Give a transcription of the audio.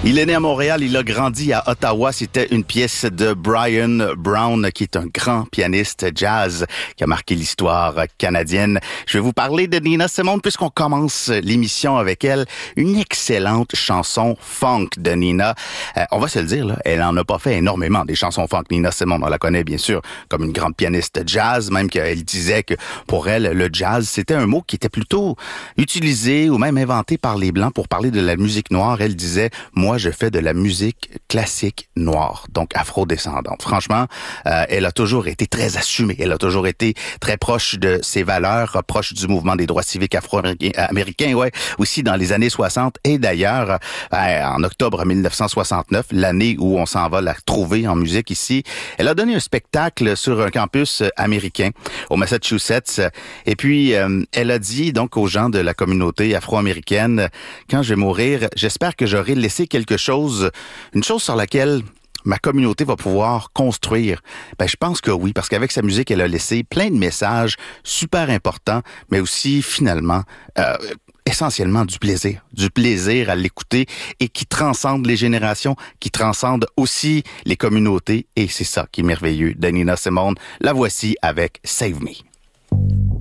Il est né à Montréal, il a grandi à Ottawa. C'était une pièce de Brian Brown, qui est un grand pianiste jazz qui a marqué l'histoire canadienne. Je vais vous parler de Nina Simone puisqu'on commence l'émission avec elle. Une excellente chanson funk de Nina. On va se le dire, là, elle en a pas fait énormément des chansons funk. Nina Simone, on la connaît bien sûr comme une grande pianiste jazz, même qu'elle disait que pour elle, le jazz, c'était un mot qui était plutôt utilisé ou même inventé par les Blancs pour parler de la musique noire. Elle disait, moi, je fais de la musique classique noire, donc afro-descendante. Franchement, elle a toujours été très assumée. Elle a toujours été très proche de ses valeurs, proche du mouvement des droits civiques afro-américains, ouais, aussi dans les années 60. Et d'ailleurs, en octobre 1969, l'année où on s'en va la trouver en musique ici, elle a donné un spectacle sur un campus américain au Massachusetts. Et puis, elle a dit donc aux gens de la communauté afro-américaine, quand je vais mourir, j'espère que j'aurai laissé quelque chose, une chose sur laquelle ma communauté va pouvoir construire. Ben, je pense que oui, parce qu'avec sa musique, elle a laissé plein de messages super importants, mais aussi, finalement, essentiellement du plaisir à l'écouter et qui transcende les générations, qui transcende aussi les communautés. Et c'est ça qui est merveilleux de Nina Simone. La voici avec Save Me.